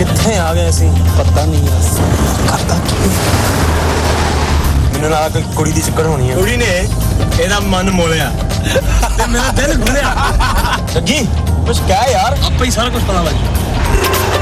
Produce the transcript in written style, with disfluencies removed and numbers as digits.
ਕਿੱਥੇ ਆ ਗਏ ਅਸੀਂ ਪਤਾ ਨਹੀਂ ਯਾਰ ਕਰਦਾ ਕੀ ਮੈਨੂੰ ਲੱਗਾ ਕੋਈ ਕੁੜੀ ਦੀ ਚੱਕਰ ਹੋਣੀ ਹੈ ਕੁੜੀ ਨੇ ਇਹਦਾ ਮਨ ਮੋਲਿਆ ਤੇ ਮੇਰਾ ਦਿਲ ਖੁੱਲਿਆ ਜੱਗੀ ਕੁਛ ਕਹਿ ਯਾਰ ਆਪੇ ਹੀ ਸਾਰਾ ਕੁਝ ਪਤਾ ਲੱਗ